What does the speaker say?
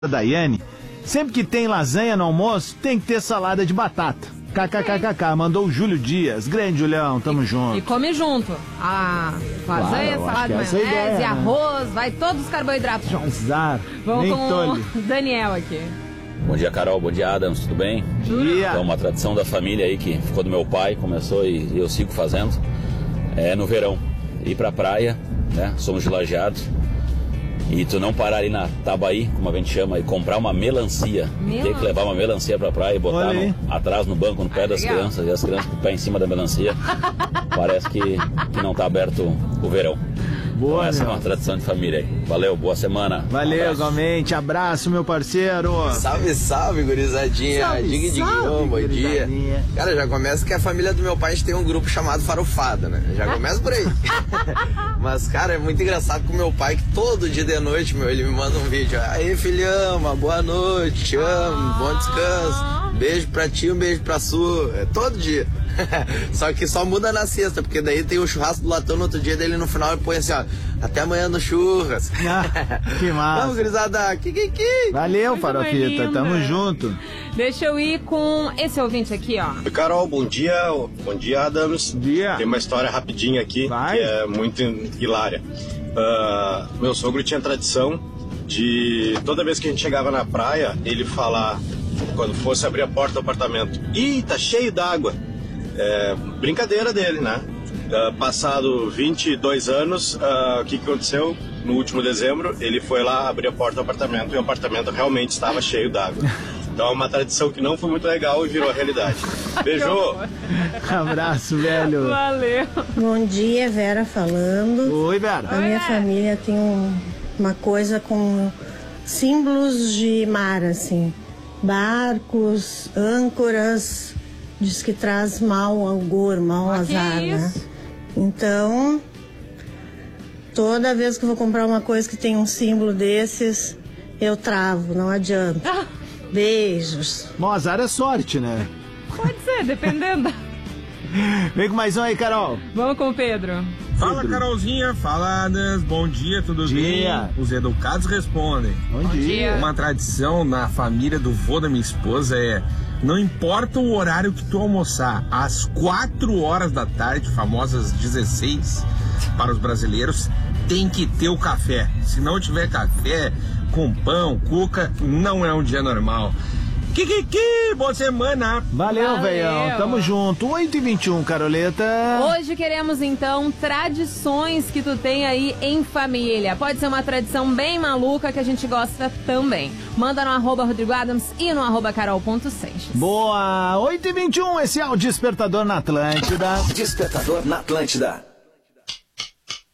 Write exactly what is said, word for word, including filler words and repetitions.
Daiane, sempre que tem lasanha no almoço, tem que ter salada de batata. KKKKK, mandou o Júlio Dias. Grande Julião, tamo e, junto. E come junto. A lasanha, claro, salada de maionese, ideia, né? arroz, vai todos os carboidratos juntos. Azar. Vamos Nem com tolhe. o Daniel aqui. Bom dia, Carol. Bom dia, Adams. Tudo bem? Dia. É uma tradição da família aí que ficou do meu pai, começou e eu sigo fazendo. É no verão. Ir pra praia, né? Somos de Lajeados. E tu não parar ali na Tabaí, como a gente chama, e comprar uma melancia. Meu. Ter que levar uma melancia pra praia e botar Olha aí. no, atrás no banco, no pé Ah, das legal. crianças, e as crianças com o pé em cima da melancia. Parece que, que não tá aberto o verão. Boa, Então, essa meu. é uma tradição de família aí. Valeu, boa semana. Valeu, Um abraço. igualmente. Abraço, meu parceiro. Salve, salve, gurizadinha. Salve, Diga, diga, salve, bom gurizadinha. dia. Cara, já começa que a família do meu pai a gente tem um grupo chamado Farofada, né? Já começa por aí. Mas, cara, é muito engraçado com o meu pai que todo dia de noite, meu, ele me manda um vídeo. Aí, filhão, uma boa noite, te amo, bom descanso. Beijo pra ti, um beijo pra sua. É todo dia. Só que só muda na sexta, porque daí tem o churrasco do latão no outro dia, dele no final ele põe assim, ó, até amanhã no churras. Ah, que massa. Vamos, gurizada, que, que, que. Valeu, Coisa mais Farofita. linda. Tamo junto. Deixa eu ir com esse ouvinte aqui, ó. Oi, Carol, bom dia. Bom dia, Adams. Dia. Tem uma história rapidinha aqui, Vai. que é muito hilária. Ah, meu sogro tinha tradição de, toda vez que a gente chegava na praia, ele falar, quando fosse abrir a porta do apartamento, ih, tá cheio d'água. É, brincadeira dele, né? Ah, passado vinte e dois anos, ah, o que, que aconteceu? No último dezembro, ele foi lá abrir a porta do apartamento e o apartamento realmente estava cheio d'água. Então é uma tradição que não foi muito legal e virou a realidade. Beijo! Abraço, velho. Valeu. Bom dia, Vera falando. Oi, A Vera. minha Vera. família tem um- uma coisa com símbolos de mar, assim. Barcos, âncoras, diz que traz mal augor, mal Ah, que azar, né? isso? Então, toda vez que eu vou comprar uma coisa que tem um símbolo desses, eu travo, não adianta. Beijos. Mozart é sorte, né? Pode ser, dependendo. Vem com mais um aí, Carol. Vamos com o Pedro. Fala, Carolzinha, fala, Adams, bom dia, tudo Dia. bem? Os educados respondem. Bom, Bom dia. dia. Uma tradição na família do vô da minha esposa é: não importa o horário que tu almoçar, às quatro horas da tarde, famosas dezesseis para os brasileiros, tem que ter o café. Se não tiver café com pão, cuca, não é um dia normal. Kikiki, boa semana! Valeu, Valeu. velhão. Tamo junto. oito e vinte e um, Caroleta. Hoje queremos então tradições que tu tem aí em família. Pode ser uma tradição bem maluca que a gente gosta também. Manda no arroba Rodrigo Adams e no arroba carol.seixas. Boa. oito e vinte e um, esse é o Despertador na Atlântida. Despertador na Atlântida.